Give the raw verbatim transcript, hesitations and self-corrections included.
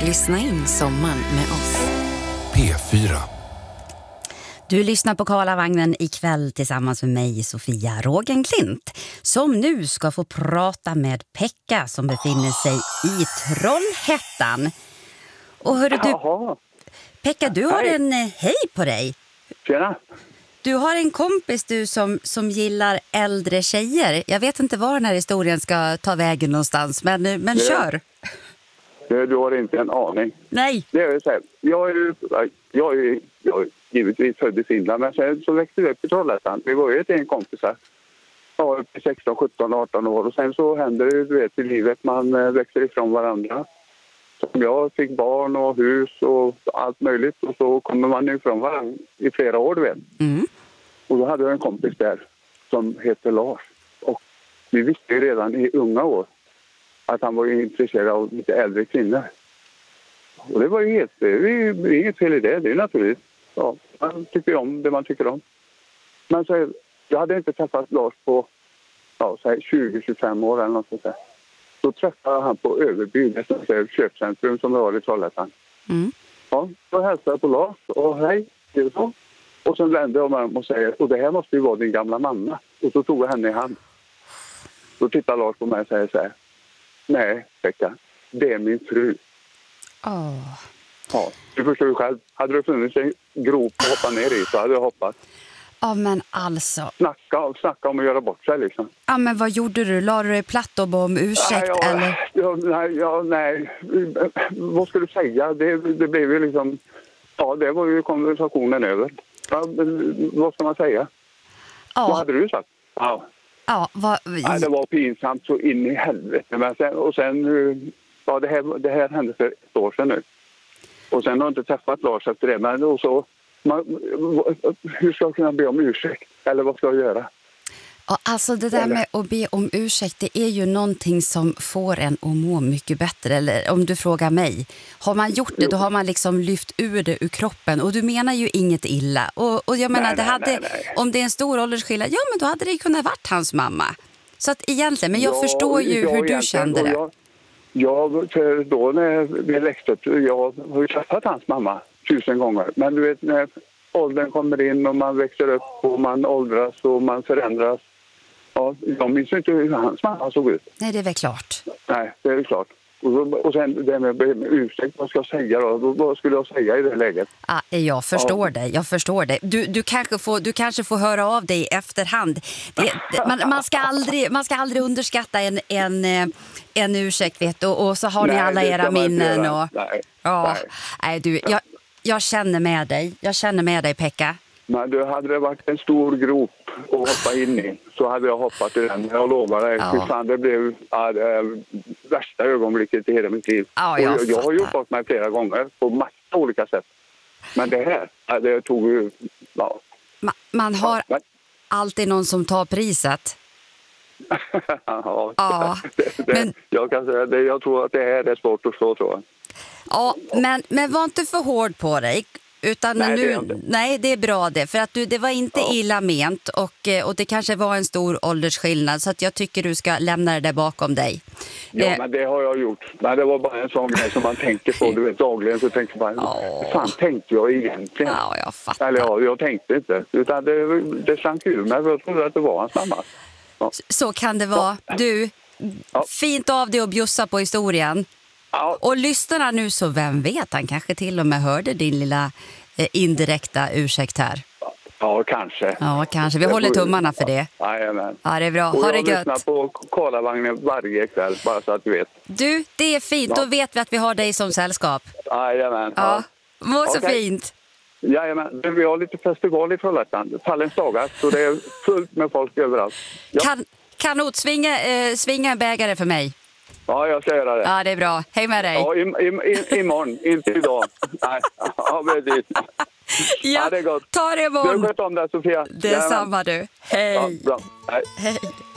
Lyssna in sommaren med oss. P fyra. Du lyssnar på Karlavagnen ikväll tillsammans med mig, Sofia Rogenklint, som nu ska få prata med Pekka som befinner sig i Trollhättan. Och hörru du, Jaha. Pekka, du har Hej. en eh, hej på dig. Tjena. Du har en kompis du som, som gillar äldre tjejer. Jag vet inte var den här historien ska ta vägen någonstans, men, men Det- kör. Du, du har inte en aning. Nej. Det är så här, jag är ju jag är, jag är givetvis född i Finland, men sen så växte vi upp i Trollhättan. Vi var ju ett en kompisar. Ja, upp till sexton, sjutton, arton år. Och sen så händer det, du vet, i livet. Man eh, växer ifrån varandra. Som jag fick barn och hus och allt möjligt. Och så kommer man ifrån varandra i flera år, du vet. Mm. Och då hade jag en kompis där som heter Lars. Och vi visste ju redan i unga år att han var intresserad av lite äldre kvinnor. Och det var ju helt, det är ju inget fel i det, det är naturligt. Ja, man tycker om det man tycker om. Men så, jag hade inte träffat Lars på ja, så här tjugo till tjugofem år eller något sånt där. Då träffade han på Överby, ett köpcentrum som vi har i Trollhättan. Mm. Ja, då hälsade jag på Lars och hej, det är så. Och sen vände jag mig om och säger, och det här måste ju vara din gamla mamma. Och så tog jag henne i hand. Då tittar Lars på mig och säger så här, nej, Pekka, det är min fru. Åh. Ja, du förstår ju själv. Hade det funnits en grop att hoppa ner i så hade jag hoppat. Ja, men alltså. Snacka, snacka om att göra bort sig liksom. Ja, men vad gjorde du? La du dig platt och bad om ursäkt? Nej, ja, eller? Ja, nej, ja, nej. Vad skulle du säga? Det, det blev ju liksom... Ja, det var ju konversationen över. Ja, vad ska man säga? Ja. Vad hade du sagt? Ja. Ja, vad... Nej, det var pinsamt så in i helvete. Men sen, och sen... Ja, det här, det här hände för ett år sedan nu. Och sen har jag inte träffat Lars efter det. Men och så... Man, hur ska jag kunna be om ursäkt? Eller vad ska jag göra? Ja, alltså det där med att be om ursäkt, det är ju någonting som får en att må mycket bättre. Eller om du frågar mig, har man gjort det, då har man liksom lyft ur det ur kroppen. Och du menar ju inget illa. Och, och jag menar, Nej, det nej, hade, nej, nej. om det är en stor åldersskillnad, ja men då hade det ju kunnat varit hans mamma. Så att egentligen, men jag Ja, förstår ju ja, hur du egentligen. kände Och det. Jag, jag, för då när vi växte upp, jag har ju träffat hans mamma tusen gånger. Men du vet, när åldern kommer in och man växer upp och man åldras och man förändras. Ja, jag minns inte hur hans mamma såg ut. Nej, det är väl klart. Nej, det är klart. Och, då, och sen det med, med ursäkt, vad ska jag säga då? Vad skulle jag säga i det läget? Ja, jag förstår Ja. dig, jag förstår dig. Du, du, kanske får, du kanske får höra av dig i efterhand. Det, det, man, man, ska aldrig, man ska aldrig underskatta en, en, eh, en ursäkt, vet du. Och så har ni Nej, alla det ska era man inte minnen. göra. Och, Nej, ja, nej. nej, du, jag, jag känner med dig. Jag känner med dig, Pekka. Men du, hade det varit en stor grop att hoppa in i så hade jag hoppat i den. Jag lovar dig. Ja. Fy fan, det blev ja, det värsta ögonblicket i hela mitt liv. Ja, jag och jag, jag har ju fattar. fått mig flera gånger på massa olika sätt. Men det här, ja, det tog ju... Ja. Ma, man har Men- alltid någon som tar priset. ja, Ja, det, det, men- jag kan säga det. Jag tror att det här är svårt att förstå, tror jag. Ja, men, men var inte för hård på dig. Utan Nej, det är nu, jag inte. nej, det är bra det. För att du, det var inte Ja. illa ment och, eh, och det kanske var en stor åldersskillnad. Så att jag tycker du ska lämna det där bakom dig. Ja, Eh, men det har jag gjort. Men det var bara en sån grej som man tänker på. Du vet, dagligen så tänker man, Ja. vad fan tänkte jag egentligen? Ja, jag fattar. Eller ja, jag tänkte inte. Utan det, det slank ur mig. Jag trodde att det var hans mamma. Ja. Så kan det vara. Du, Ja. fint av dig att bjussa på historien. Ja, Och lyssnar nu så vem vet, han kanske till och med hörde din lilla eh, indirekta ursäkt här. ja, kanske. Ja, kanske. Vi håller tummarna för det. Jajamän. Ja, det är bra. Och Ha det jag gött. lyssnar på Karlavagnen varje kväll, bara så att du vet. Du, det är fint. Ja. Då vet vi att vi har dig som sällskap. Jajamän. Ja, må så Okej. fint. Jajamän. Vi har lite festival i Trollhättan. Fallens dagar, så det är fullt med folk överallt. Ja, Kan, kanot, svinga, eh, svinga en bägare för mig. ja jag ska göra det. Ja, det är bra. Hej med dig. Ja, i, i, i, imorgon, inte idag. Nej, ja, precis. Ja, det är gott. ta det Du imorgon. sköt om det, Sofia. Detsamma du. Hej. Ja, bra. Hej. Hej.